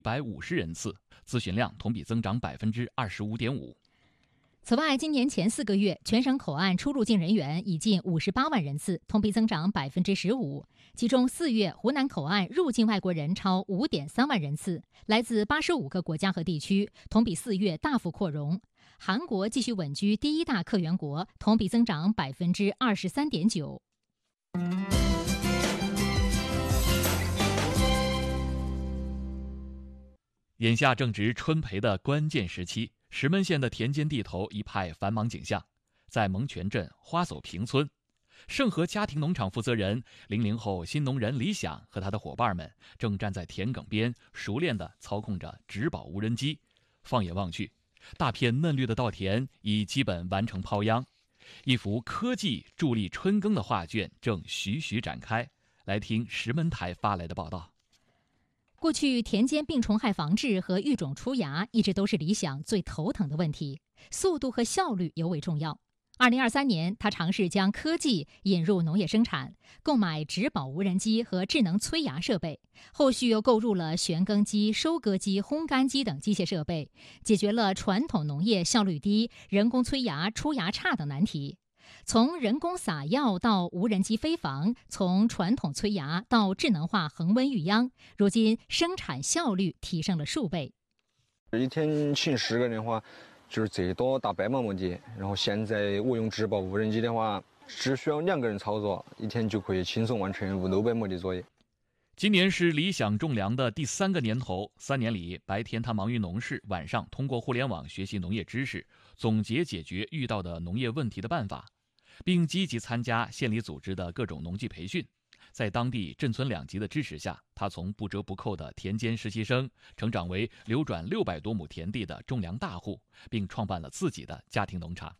150人次，咨询量同比增长25.5%。 此外，今年前4个月，全省口岸出入境人员已近58万人次，同比增长15%。其中4月，湖南口岸入境外国人超5.3万人次，来自85个国家和地区，同比4月大幅扩容。韩国继续稳居第一大客源国，同比增长23.9%。 眼下正值春培的关键时期，石门县的田间地头一派繁忙景象。在蒙泉镇花走坪村，盛和家庭农场负责人00后新农人李想和他的伙伴们正站在田埂边，熟练地操控着植保无人机。放眼望去，大片嫩绿的稻田已基本完成抛秧，一幅科技助力春耕的画卷正徐徐展开。来听石门台发来的报道。 过去，田间病虫害防治和育种出芽一直都是李想最头疼的问题，速度和效率尤为重要。2023年，他尝试将科技引入农业生产，购买植保无人机和智能催芽设备，后续又购入了旋耕机、收割机、烘干机等机械设备，解决了传统农业效率低、人工催芽出芽差等难题。从人工撒药到无人机飞防，从传统催芽到智能化恒温育秧，如今生产效率提升了数倍。 一天请10个人的话，就是最多大半毛秣。然后现在我用植保无人机的话，只需要2个人操作，一天就可以轻松完成500-600亩的作业。 今年是理想种粮的第3个年头，3年里，白天他忙于农事，晚上通过互联网学习农业知识，总结解决遇到的农业问题的办法，并积极参加县里组织的各种农技培训。在当地镇村2级的支持下，他从不折不扣的田间实习生成长为流转600多亩田地的种粮大户，并创办了自己的家庭农场。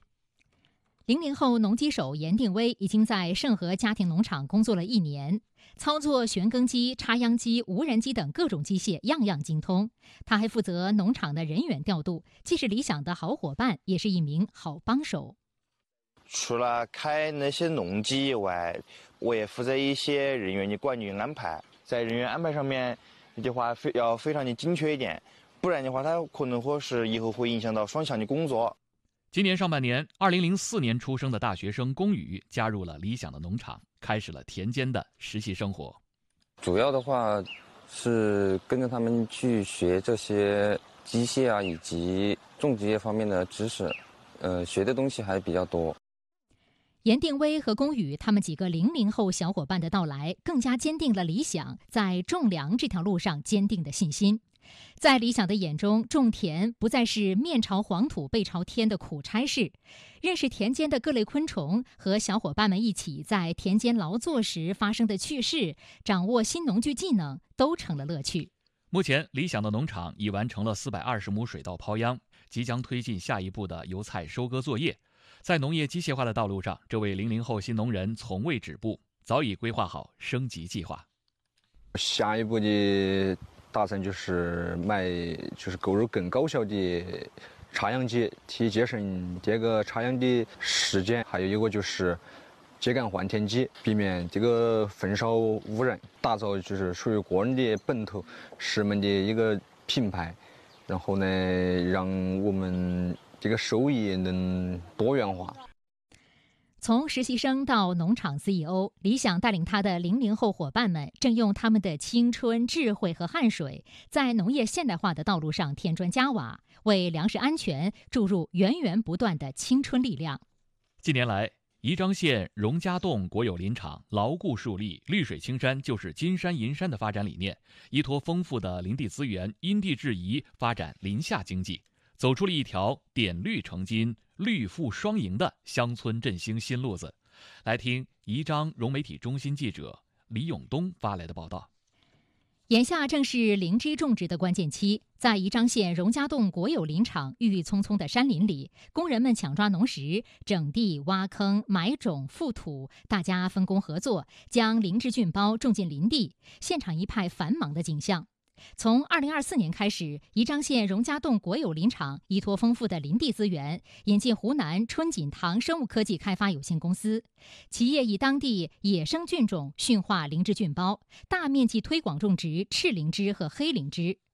00后农机手严定威已经在盛和家庭农场工作了1年，操作旋耕机、插秧机、无人机等各种机械样样精通。他还负责农场的人员调度，既是理想的好伙伴，也是一名好帮手。 除了开那些农机以外，我也负责一些人员的管理安排。在人员安排上面的话，要非常的精确一点，不然的话，它可能或是以后会影响到双向的工作。 今年上半年，2004年出生的大学生龚宇加入了理想的农场，开始了田间的实习生活。 主要的话是跟着他们去学这些机械啊，以及种植业方面的知识，学的东西还比较多。 严定威和龚宇他们几个00后小伙伴的到来，更加坚定了理想在种粮这条路上坚定的信心。在理想的眼中，种田不再是面朝黄土背朝天的苦差事，认识田间的各类昆虫，和小伙伴们一起在田间劳作时发生的趣事，掌握新农具技能，都成了乐趣。 目前，理想的农场已完成了420亩水稻抛秧，即将推进下一步的油菜收割作业。在农业机械化的道路上，这位00后新农人从未止步，早已规划好升级计划。 下一步的打算就是购入更高效的插秧机，提节省这个插秧的时间，还有一个就是秸秆换田机，避免这个焚烧污染，打造就是属于个人的本土石门的一个品牌。然后呢，让我们这个收益能多元化。 从实习生到农场 CEO， 理想带领他的00后伙伴们，正用他们的青春、智慧和汗水，在农业现代化的道路上添砖加瓦，为粮食安全注入源源不断的青春力量。 近年来，宜章县荣家洞国有林场牢固树立绿水青山就是金山银山的发展理念，依托丰富的林地资源，因地制宜发展林下经济，走出了一条点绿成金、绿富双赢的乡村振兴新路子。来听宜章融媒体中心记者李永东发来的报道。 眼下正是灵芝种植的关键期，在宜章县荣家洞国有林场郁郁葱葱的山林里，工人们抢抓农时，整地、挖坑、埋种、覆土，大家分工合作，将灵芝菌包种进林地，现场一派繁忙的景象。从2024年开始，宜章县荣家洞国有林场依托丰富的林地资源，引进湖南春锦堂生物科技开发有限公司，企业以当地野生菌种驯化灵芝菌包，大面积推广种植赤灵芝和黑灵芝。